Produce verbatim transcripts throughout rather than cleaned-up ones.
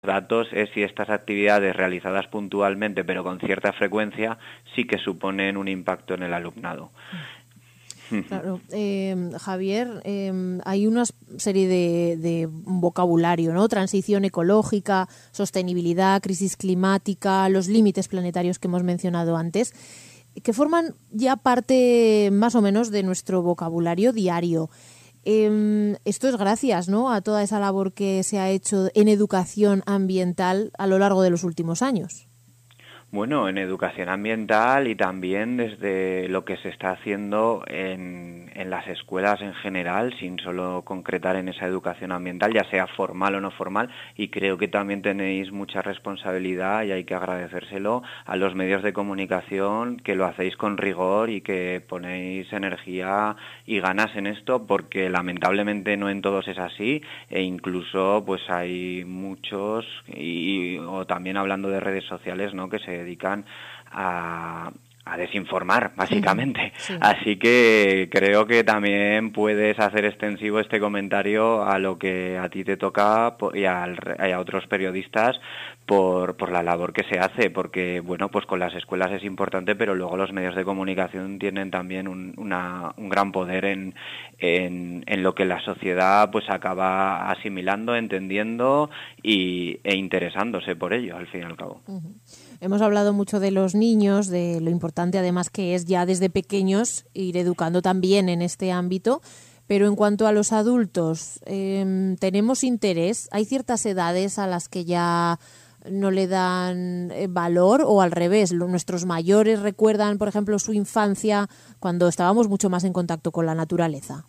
datos es si estas actividades realizadas puntualmente pero con cierta frecuencia sí que suponen un impacto en el alumnado. Claro, eh, Javier, eh, hay una serie de, de vocabulario, ¿no? Transición ecológica, sostenibilidad, crisis climática, los límites planetarios que hemos mencionado antes, que forman ya parte más o menos de nuestro vocabulario diario. Eh, esto es gracias, ¿no?, a toda esa labor que se ha hecho en educación ambiental a lo largo de los últimos años. Bueno, en educación ambiental y también desde lo que se está haciendo en, en las escuelas en general, sin solo concretar en esa educación ambiental, ya sea formal o no formal, y creo que también tenéis mucha responsabilidad y hay que agradecérselo a los medios de comunicación que lo hacéis con rigor y que ponéis energía y ganas en esto, porque lamentablemente no en todos es así, e incluso pues hay muchos, y, o también hablando de redes sociales, ¿no?, que se dedican a, a desinformar, básicamente. Sí. Así que creo que también puedes hacer extensivo este comentario a lo que a ti te toca y a, y a otros periodistas por, por la labor que se hace, porque, bueno, pues con las escuelas es importante, pero luego los medios de comunicación tienen también un, una, un gran poder en, en, en lo que la sociedad pues acaba asimilando, entendiendo y, e interesándose por ello, al fin y al cabo. Uh-huh. Hemos hablado mucho de los niños, de lo importante además que es ya desde pequeños ir educando también en este ámbito, pero en cuanto a los adultos, eh, ¿tenemos interés? ¿Hay ciertas edades a las que ya no le dan valor o al revés? ¿Nuestros mayores recuerdan, por ejemplo, su infancia cuando estábamos mucho más en contacto con la naturaleza?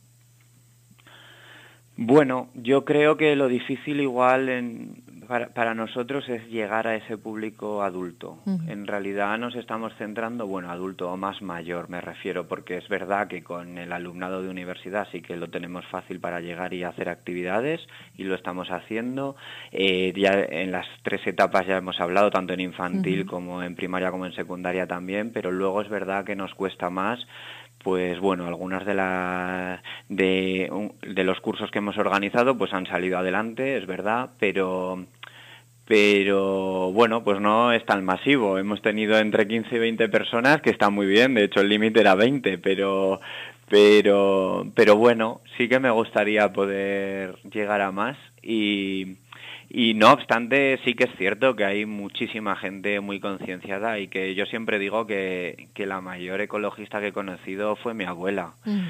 Bueno, yo creo que lo difícil igual en, para, para nosotros es llegar a ese público adulto. Uh-huh. En realidad nos estamos centrando, bueno, adulto o más mayor me refiero, porque es verdad que con el alumnado de universidad sí que lo tenemos fácil para llegar y hacer actividades y lo estamos haciendo. Eh, ya en las tres etapas ya hemos hablado, tanto en infantil uh-huh. como en primaria como en secundaria también, pero luego es verdad que nos cuesta más. Pues bueno, algunas de las de, de los cursos que hemos organizado pues han salido adelante, es verdad, pero pero bueno, pues no es tan masivo. Hemos tenido entre quince y veinte personas, que está muy bien, de hecho el límite era veinte, pero pero pero bueno, sí que me gustaría poder llegar a más y Y no obstante, sí que es cierto que hay muchísima gente muy concienciada y que yo siempre digo que, que la mayor ecologista que he conocido fue mi abuela. Mm.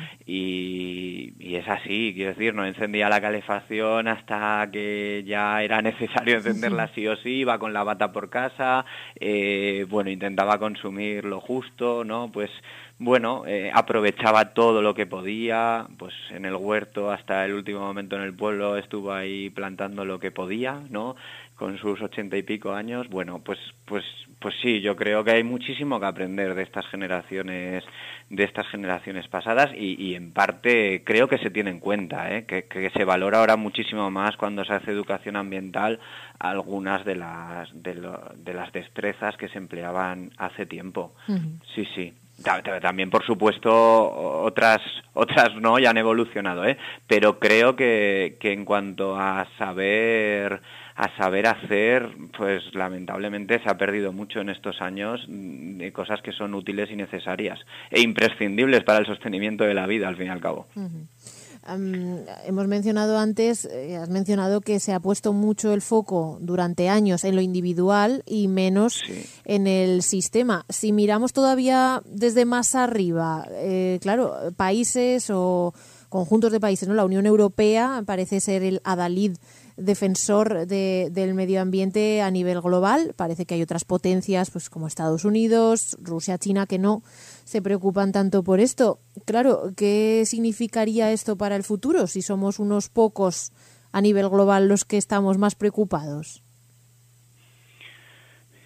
Y, y es así, quiero decir, no encendía la calefacción hasta que ya era necesario encenderla sí o sí, iba con la bata por casa, eh, bueno, intentaba consumir lo justo, ¿no? Pues bueno, eh, aprovechaba todo lo que podía, pues en el huerto hasta el último momento en el pueblo estuvo ahí plantando lo que podía, ¿no? Con sus ochenta y pico años, bueno, pues, pues, pues sí, yo creo que hay muchísimo que aprender de estas generaciones, de estas generaciones pasadas y, y en parte creo que se tiene en cuenta, ¿eh? que, que se valora ahora muchísimo más cuando se hace educación ambiental algunas de las, de, lo, de las destrezas que se empleaban hace tiempo. Uh-huh. Sí, sí. También, por supuesto, otras otras no ya han evolucionado, ¿eh? Pero creo que, que en cuanto a saber a saber hacer, pues lamentablemente se ha perdido mucho en estos años de cosas que son útiles y necesarias e imprescindibles para el sostenimiento de la vida, al fin y al cabo. Uh-huh. Um, hemos mencionado antes, eh, has mencionado que se ha puesto mucho el foco durante años en lo individual y menos sí. en el sistema. Si miramos todavía desde más arriba, eh, claro, países o conjuntos de países, ¿no? La Unión Europea parece ser el adalid defensor de, del medio ambiente a nivel global. Parece que hay otras potencias, pues como Estados Unidos, Rusia, China, que no se preocupan tanto por esto. Claro, ¿qué significaría esto para el futuro si somos unos pocos a nivel global los que estamos más preocupados?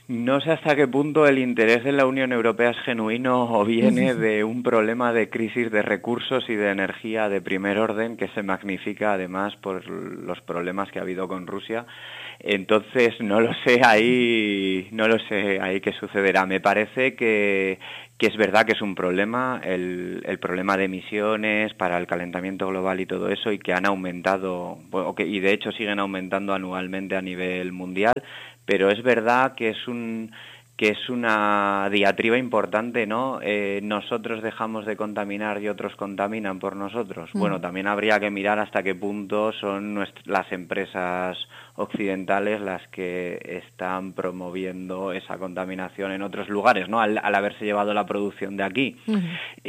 No sé hasta qué punto el interés de la Unión Europea es genuino o viene de un problema de crisis de recursos y de energía de primer orden que se magnifica además por los problemas que ha habido con Rusia. Entonces no lo sé ahí, no lo sé ahí qué sucederá. Me parece que, que es verdad que es un problema, el, el problema de emisiones para el calentamiento global y todo eso, y que han aumentado, bueno, que, y de hecho siguen aumentando anualmente a nivel mundial. Pero es verdad que es un que es una diatriba importante, ¿no? Eh, nosotros dejamos de contaminar y otros contaminan por nosotros. Mm. Bueno, también habría que mirar hasta qué punto son nuestras, las empresas occidentales las que están promoviendo esa contaminación en otros lugares, ¿no? Al, al haberse llevado la producción de aquí. Mm.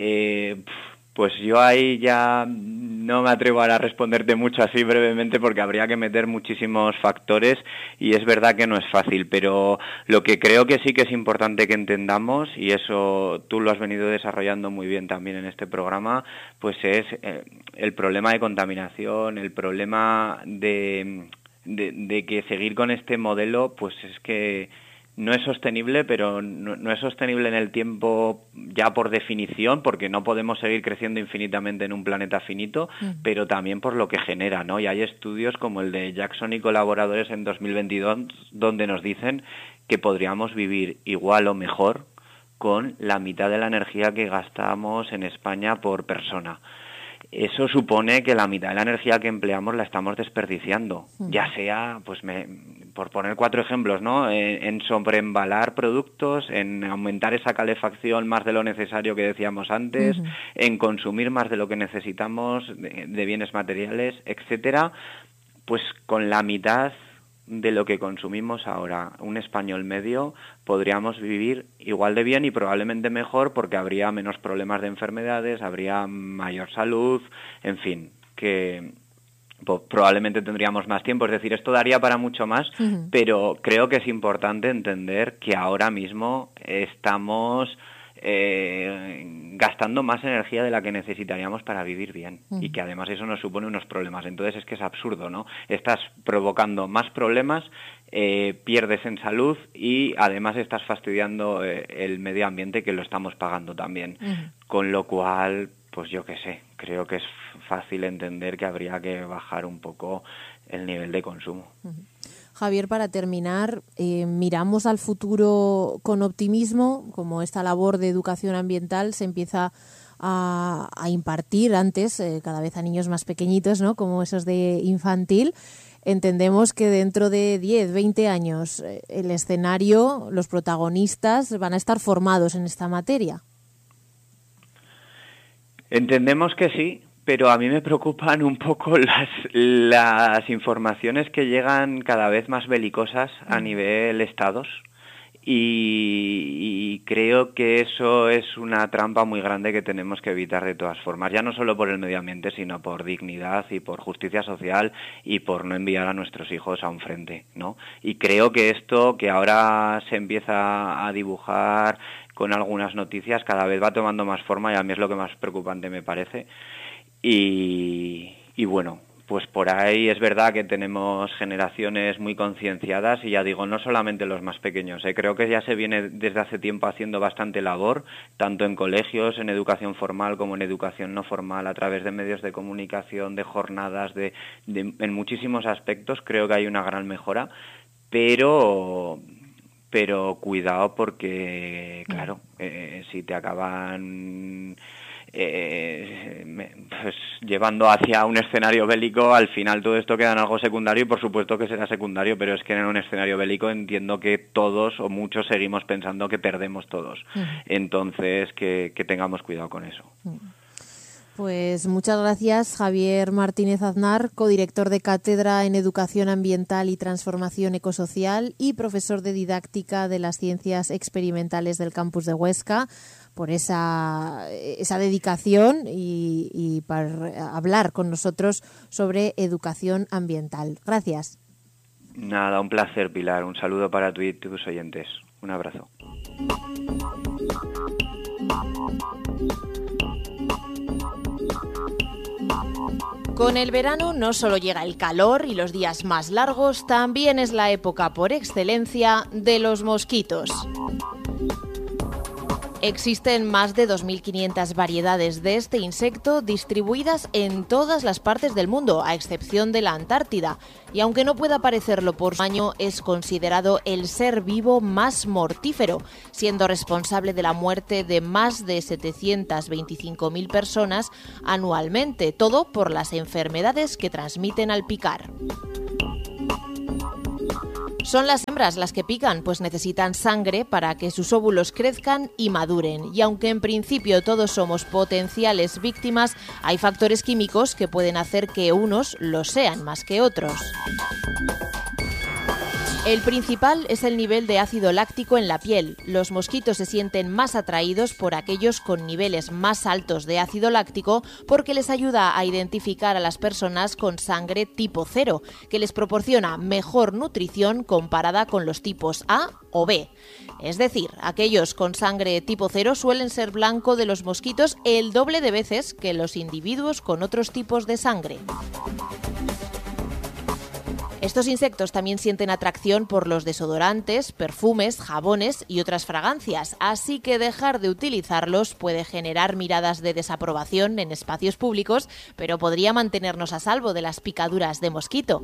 Eh, Pues yo ahí ya no me atrevo a responderte mucho así brevemente porque habría que meter muchísimos factores y es verdad que no es fácil, pero lo que creo que sí que es importante que entendamos, y eso tú lo has venido desarrollando muy bien también en este programa, pues es eh, el problema de contaminación, el problema de, de, de que seguir con este modelo, pues es que no es sostenible, pero no, no es sostenible en el tiempo ya por definición, porque no podemos seguir creciendo infinitamente en un planeta finito, uh-huh. pero también por lo que genera, ¿no? Y hay estudios como el de Jackson y colaboradores en dos mil veintidós, donde nos dicen que podríamos vivir igual o mejor con la mitad de la energía que gastamos en España por persona. Eso supone que la mitad de la energía que empleamos la estamos desperdiciando, uh-huh. ya sea, pues me, por poner cuatro ejemplos, ¿no? En, en sobreembalar productos, en aumentar esa calefacción más de lo necesario que decíamos antes, uh-huh. en consumir más de lo que necesitamos de, de bienes materiales, etcétera. Pues con la mitad de lo que consumimos ahora, un español medio, podríamos vivir igual de bien y probablemente mejor porque habría menos problemas de enfermedades, habría mayor salud, en fin, que pues, probablemente tendríamos más tiempo. Es decir, esto daría para mucho más, uh-huh. pero creo que es importante entender que ahora mismo estamos Eh, gastando más energía de la que necesitaríamos para vivir bien mm. y que además eso nos supone unos problemas. Entonces es que es absurdo, ¿no? Estás provocando más problemas, eh, pierdes en salud y además estás fastidiando eh, el medio ambiente que lo estamos pagando también. Mm. Con lo cual, pues yo qué sé, creo que es fácil entender que habría que bajar un poco el nivel de consumo. Mm. Javier, para terminar, eh, miramos al futuro con optimismo, como esta labor de educación ambiental se empieza a, a impartir antes, eh, cada vez a niños más pequeñitos, ¿no? Como esos de infantil. Entendemos que dentro de diez, veinte años eh, el escenario, los protagonistas van a estar formados en esta materia. Entendemos que sí. Pero a mí me preocupan un poco las, las informaciones que llegan cada vez más belicosas a nivel estados y, y creo que eso es una trampa muy grande que tenemos que evitar de todas formas, ya no solo por el medio ambiente, sino por dignidad y por justicia social y por no enviar a nuestros hijos a un frente, ¿no? Y creo que esto que ahora se empieza a dibujar con algunas noticias cada vez va tomando más forma y a mí es lo que más preocupante me parece. Y, y bueno, pues por ahí es verdad que tenemos generaciones muy concienciadas y ya digo, no solamente los más pequeños, ¿eh? Creo que ya se viene desde hace tiempo haciendo bastante labor, tanto en colegios, en educación formal como en educación no formal, a través de medios de comunicación, de jornadas, de, de en muchísimos aspectos creo que hay una gran mejora, pero... pero cuidado porque, claro, eh, si te acaban... Eh, pues llevando hacia un escenario bélico, al final todo esto queda en algo secundario y por supuesto que será secundario, pero es que en un escenario bélico entiendo que todos o muchos seguimos pensando que perdemos todos. Uh-huh. Entonces que, que tengamos cuidado con eso. Uh-huh. Pues muchas gracias, Javier Martínez Aznar, codirector de Cátedra en Educación Ambiental y Transformación Ecosocial y profesor de Didáctica de las Ciencias Experimentales del Campus de Huesca, por esa, esa dedicación y, y para hablar con nosotros sobre educación ambiental. Gracias. Nada, un placer, Pilar. Un saludo para tú y tus oyentes. Un abrazo. Con el verano no solo llega el calor y los días más largos, también es la época por excelencia de los mosquitos. Existen más de dos mil quinientas variedades de este insecto distribuidas en todas las partes del mundo, a excepción de la Antártida. Y aunque no pueda parecerlo por su tamaño, es considerado el ser vivo más mortífero, siendo responsable de la muerte de más de setecientas veinticinco mil personas anualmente, todo por las enfermedades que transmiten al picar. Son las hembras las que pican, pues necesitan sangre para que sus óvulos crezcan y maduren. Y aunque en principio todos somos potenciales víctimas, hay factores químicos que pueden hacer que unos lo sean más que otros. El principal es el nivel de ácido láctico en la piel. Los mosquitos se sienten más atraídos por aquellos con niveles más altos de ácido láctico porque les ayuda a identificar a las personas con sangre tipo cero, que les proporciona mejor nutrición comparada con los tipos A o B. Es decir, aquellos con sangre tipo cero suelen ser blanco de los mosquitos el doble de veces que los individuos con otros tipos de sangre. Estos insectos también sienten atracción por los desodorantes, perfumes, jabones y otras fragancias, así que dejar de utilizarlos puede generar miradas de desaprobación en espacios públicos, pero podría mantenernos a salvo de las picaduras de mosquito.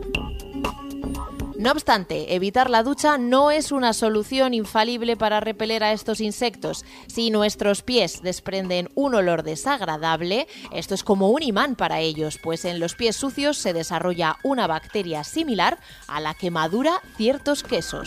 No obstante, evitar la ducha no es una solución infalible para repeler a estos insectos. Si nuestros pies desprenden un olor desagradable, esto es como un imán para ellos, pues en los pies sucios se desarrolla una bacteria similar a la que madura ciertos quesos.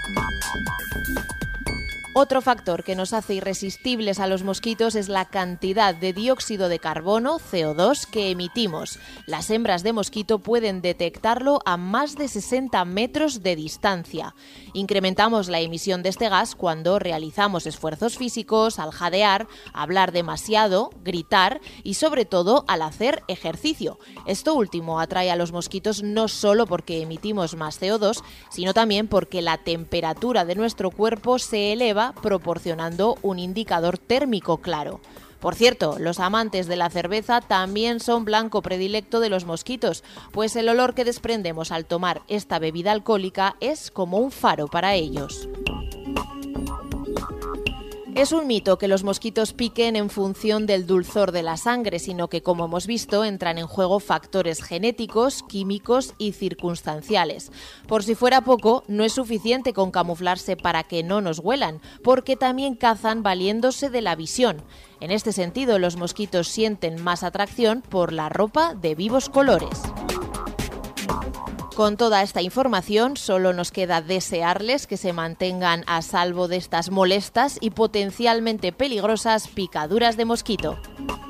Otro factor que nos hace irresistibles a los mosquitos es la cantidad de dióxido de carbono, C O dos, que emitimos. Las hembras de mosquito pueden detectarlo a más de sesenta metros de distancia. Incrementamos la emisión de este gas cuando realizamos esfuerzos físicos, al jadear, hablar demasiado, gritar y sobre todo al hacer ejercicio. Esto último atrae a los mosquitos no solo porque emitimos más C O dos, sino también porque la temperatura de nuestro cuerpo se eleva, proporcionando un indicador térmico claro. Por cierto, los amantes de la cerveza también son blanco predilecto de los mosquitos, pues el olor que desprendemos al tomar esta bebida alcohólica es como un faro para ellos. Es un mito que los mosquitos piquen en función del dulzor de la sangre, sino que, como hemos visto, entran en juego factores genéticos, químicos y circunstanciales. Por si fuera poco, no es suficiente con camuflarse para que no nos huelan, porque también cazan valiéndose de la visión. En este sentido, los mosquitos sienten más atracción por la ropa de vivos colores. Con toda esta información, solo nos queda desearles que se mantengan a salvo de estas molestas y potencialmente peligrosas picaduras de mosquito.